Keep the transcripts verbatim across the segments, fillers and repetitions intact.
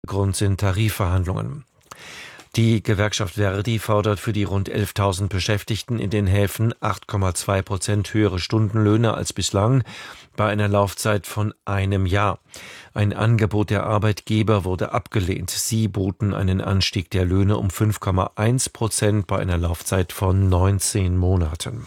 Grund sind Tarifverhandlungen. Die Gewerkschaft ver.di fordert für die rund elftausend Beschäftigten in den Häfen acht Komma zwei Prozent höhere Stundenlöhne als bislang bei einer Laufzeit von einem Jahr. Ein Angebot der Arbeitgeber wurde abgelehnt. Sie boten einen Anstieg der Löhne um fünf Komma eins Prozent bei einer Laufzeit von neunzehn Monaten.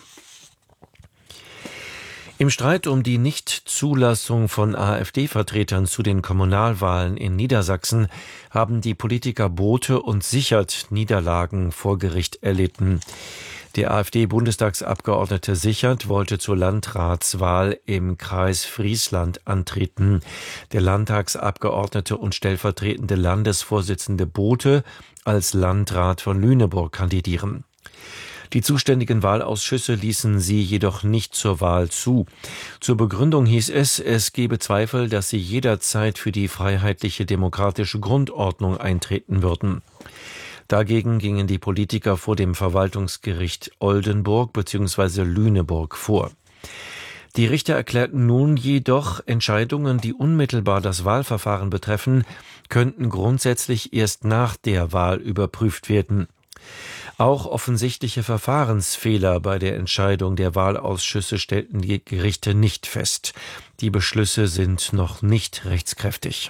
Im Streit um die Nichtzulassung von AfD-Vertretern zu den Kommunalwahlen in Niedersachsen haben die Politiker Bothe und Sichert Niederlagen vor Gericht erlitten. Der AfD-Bundestagsabgeordnete Sichert wollte zur Landratswahl im Kreis Friesland antreten. Der Landtagsabgeordnete und stellvertretende Landesvorsitzende Bothe als Landrat von Lüneburg kandidieren. Die zuständigen Wahlausschüsse ließen sie jedoch nicht zur Wahl zu. Zur Begründung hieß es, es gebe Zweifel, dass sie jederzeit für die freiheitliche demokratische Grundordnung eintreten würden. Dagegen gingen die Politiker vor dem Verwaltungsgericht Oldenburg bzw. Lüneburg vor. Die Richter erklärten nun jedoch, Entscheidungen, die unmittelbar das Wahlverfahren betreffen, könnten grundsätzlich erst nach der Wahl überprüft werden. Auch offensichtliche Verfahrensfehler bei der Entscheidung der Wahlausschüsse stellten die Gerichte nicht fest. Die Beschlüsse sind noch nicht rechtskräftig.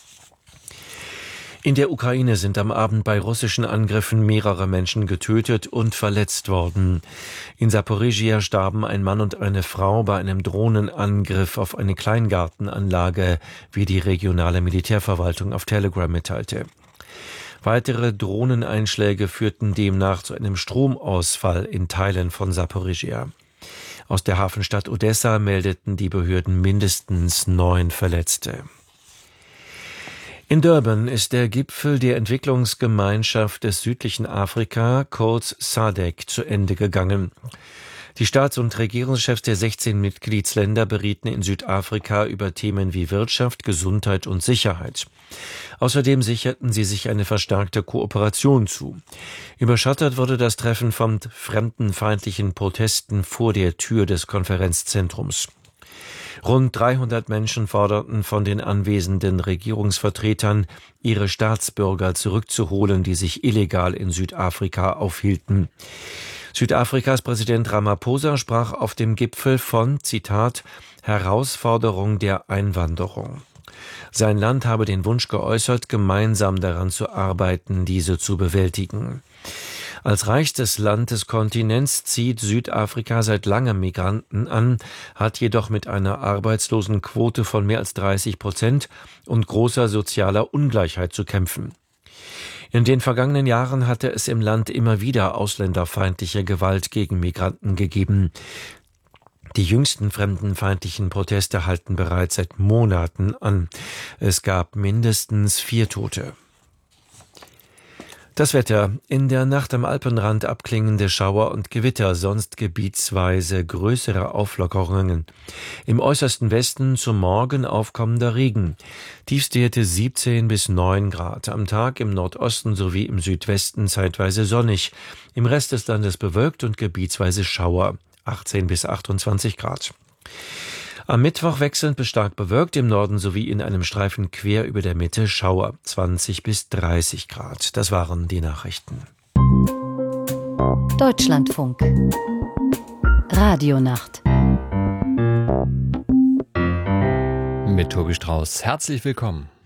In der Ukraine sind am Abend bei russischen Angriffen mehrere Menschen getötet und verletzt worden. In Saporischschja starben ein Mann und eine Frau bei einem Drohnenangriff auf eine Kleingartenanlage, wie die regionale Militärverwaltung auf Telegram mitteilte. Weitere Drohneneinschläge führten demnach zu einem Stromausfall in Teilen von Saporischschja. Aus der Hafenstadt Odessa meldeten die Behörden mindestens neun Verletzte. In Durban ist der Gipfel der Entwicklungsgemeinschaft des südlichen Afrika, kurz S A D C, zu Ende gegangen. Die Staats- und Regierungschefs der sechzehn Mitgliedsländer berieten in Südafrika über Themen wie Wirtschaft, Gesundheit und Sicherheit. Außerdem sicherten sie sich eine verstärkte Kooperation zu. Überschattet wurde das Treffen von fremdenfeindlichen Protesten vor der Tür des Konferenzzentrums. Rund dreihundert Menschen forderten von den anwesenden Regierungsvertretern, ihre Staatsbürger zurückzuholen, die sich illegal in Südafrika aufhielten. Südafrikas Präsident Ramaphosa sprach auf dem Gipfel von, Zitat, Herausforderung der Einwanderung. Sein Land habe den Wunsch geäußert, gemeinsam daran zu arbeiten, diese zu bewältigen. Als reichstes Land des Kontinents zieht Südafrika seit langem Migranten an, hat jedoch mit einer Arbeitslosenquote von mehr als dreißig Prozent und großer sozialer Ungleichheit zu kämpfen. In den vergangenen Jahren hatte es im Land immer wieder ausländerfeindliche Gewalt gegen Migranten gegeben. Die jüngsten fremdenfeindlichen Proteste halten bereits seit Monaten an. Es gab mindestens vier Tote. Das Wetter. In der Nacht am Alpenrand abklingende Schauer und Gewitter, sonst gebietsweise größere Auflockerungen. Im äußersten Westen zum Morgen aufkommender Regen. Tiefstwerte siebzehn bis neun Grad. Am Tag im Nordosten sowie im Südwesten zeitweise sonnig. Im Rest des Landes bewölkt und gebietsweise Schauer. achtzehn bis achtundzwanzig Grad. Am Mittwoch wechselnd bis stark bewölkt, im Norden sowie in einem Streifen quer über der Mitte Schauer, zwanzig bis dreißig Grad. Das waren die Nachrichten. Deutschlandfunk. Radionacht. Mit Tobi Strauß. Herzlich willkommen.